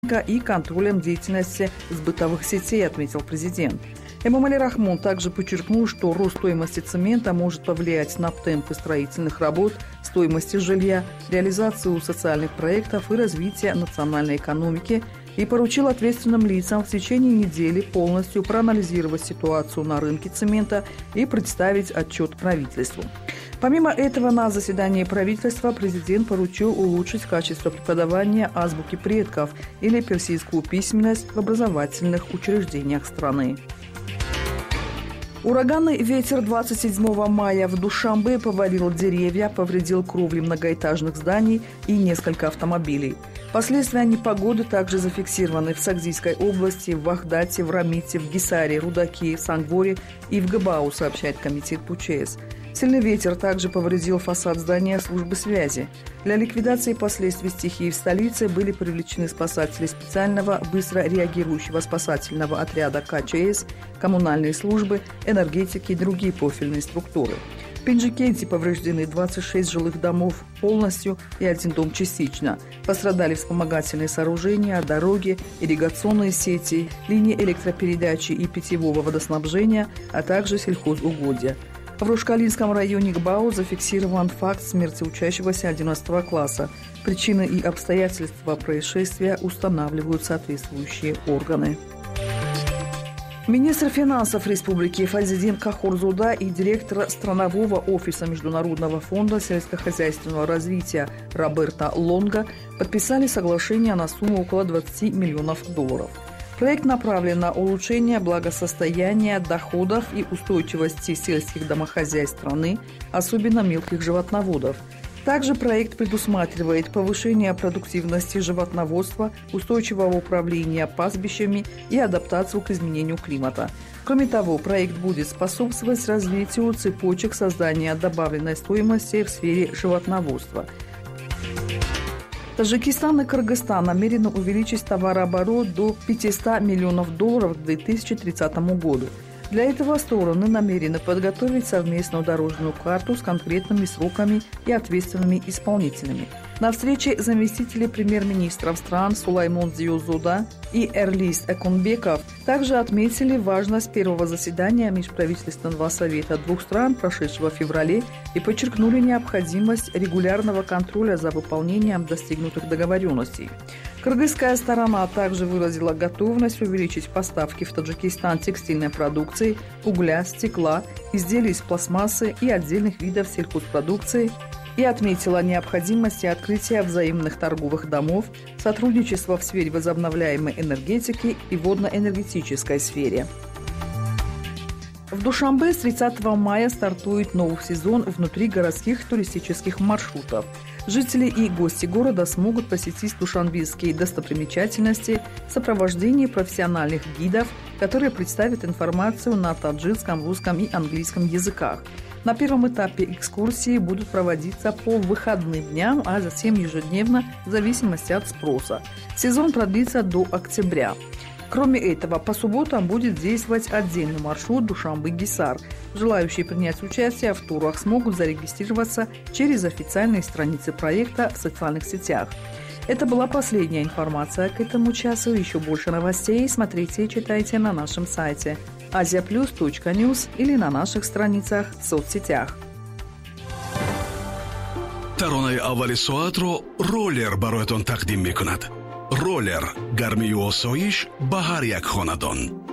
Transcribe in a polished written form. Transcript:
мониторинга и контролем деятельности сбытовых сетей, отметил президент. Эмомали Рахмон также подчеркнул, что рост стоимости цемента может повлиять на темпы строительных работ, стоимости жилья, реализацию социальных проектов и развитие национальной экономики, и поручил ответственным лицам в течение недели полностью проанализировать ситуацию на рынке цемента и представить отчет правительству. Помимо этого, на заседании правительства президент поручил улучшить качество преподавания азбуки предков или персидскую письменность в образовательных учреждениях страны. Ураганный ветер 27 мая в Душанбе повалил деревья, повредил кровли многоэтажных зданий и несколько автомобилей. Последствия непогоды также зафиксированы в Сагдийской области, в Вахдате, в Рамите, в Гисаре, Рудаке, в Сангворе и в Габау, сообщает комитет ПУЧС. Сильный ветер также повредил фасад здания службы связи. Для ликвидации последствий стихии в столице были привлечены спасатели специального быстро реагирующего спасательного отряда КЧС, коммунальные службы, энергетики и другие профильные структуры. В Пенджикенте повреждены 26 жилых домов полностью и 1 дом частично. Пострадали вспомогательные сооружения, дороги, ирригационные сети, линии электропередачи и питьевого водоснабжения, а также сельхозугодья. В Рушкалинском районе Гбао зафиксирован факт смерти учащегося 11 класса. Причины и обстоятельства происшествия устанавливают соответствующие органы. Министр финансов Республики Фазлиддин Кахурзода и директор странового офиса Международного фонда сельскохозяйственного развития Роберто Лонго подписали соглашение на сумму около $20 миллионов. Проект направлен на улучшение благосостояния, доходов и устойчивости сельских домохозяйств страны, особенно мелких животноводов. Также проект предусматривает повышение продуктивности животноводства, устойчивого управления пастбищами и адаптацию к изменению климата. Кроме того, проект будет способствовать развитию цепочек создания добавленной стоимости в сфере животноводства. Таджикистан и Кыргызстан намерены увеличить товарооборот до $500 миллионов к 2030 году. Для этого стороны намерены подготовить совместную дорожную карту с конкретными сроками и ответственными исполнителями. На встрече заместители премьер-министров стран Сулаймон Зиозода и Эрлис Экунбеков также отметили важность первого заседания Межправительственного совета двух стран, прошедшего в феврале, и подчеркнули необходимость регулярного контроля за выполнением достигнутых договоренностей. Кыргызская сторона также выразила готовность увеличить поставки в Таджикистан текстильной продукции, угля, стекла, изделий из пластмассы и отдельных видов сельхозпродукции и отметила необходимость открытия взаимных торговых домов, сотрудничества в сфере возобновляемой энергетики и водно-энергетической сфере. В Душанбе с 30 мая стартует новый сезон внутригородских туристических маршрутов. Жители и гости города смогут посетить душанбинские достопримечательности в сопровождении профессиональных гидов, которые представят информацию на таджикском, русском и английском языках. На первом этапе экскурсии будут проводиться по выходным дням, а затем ежедневно в зависимости от спроса. Сезон продлится до октября. Кроме этого, по субботам будет действовать отдельный маршрут Душанбе-Гисар. Желающие принять участие в турах смогут зарегистрироваться через официальные страницы проекта в социальных сетях. Это была последняя информация к этому часу. Еще больше новостей смотрите и читайте на нашем сайте asiaplus.news или на наших страницах в соцсетях. таронаи аввали соатро роллер бароятон тақдим мекунад. роллер гармию осоиш ба ҳар як хонадон.